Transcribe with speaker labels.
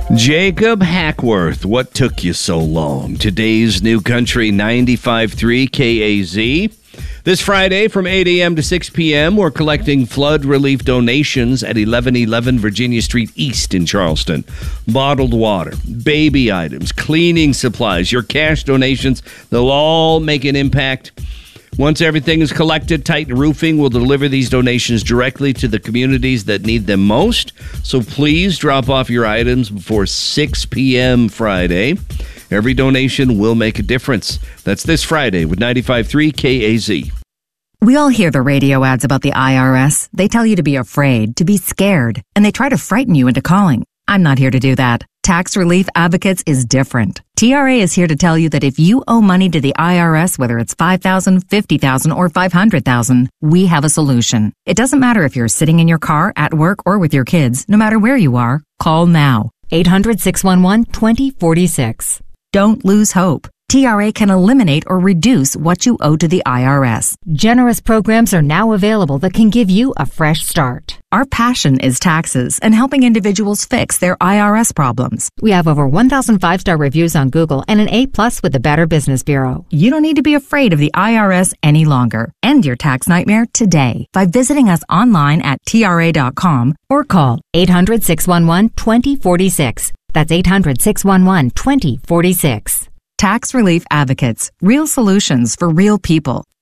Speaker 1: Jacob Hackworth, what took you so long? Today's New Country 95.3 KAZ. This Friday from 8 a.m. to 6 p.m., we're collecting flood relief donations at 1111 Virginia Street East in Charleston. Bottled water, baby items, cleaning supplies, your cash donations, they'll all make an impact. Once everything is collected, Titan Roofing will deliver these donations directly to the communities that need them most. So please drop off your items before 6 p.m. Friday. Every donation will make a difference. That's this Friday with 95.3 KAZ.
Speaker 2: We all hear the radio ads about the IRS. They tell you to be afraid, to be scared, and they try to frighten you into calling. I'm not here to do that. Tax Relief Advocates is different. TRA is here to tell you that if you owe money to the IRS, whether it's $5,000, $50,000, or $500,000, we have a solution. It doesn't matter if you're sitting in your car, at work, or with your kids. No matter where you are, call now. 800-611-2046. Don't lose hope. TRA can eliminate or reduce what you owe to the IRS.
Speaker 3: Generous programs are now available that can give you a fresh start.
Speaker 2: Our passion is taxes and helping individuals fix their IRS problems.
Speaker 3: We have over 1,000 5-star reviews on Google and an A+ with the Better Business Bureau.
Speaker 2: You don't need to be afraid of the IRS any longer. End your tax nightmare today by visiting us online at TRA.com or call
Speaker 3: 800-611-2046. That's 800-611-2046.
Speaker 2: Tax Relief Advocates. Real solutions for real people.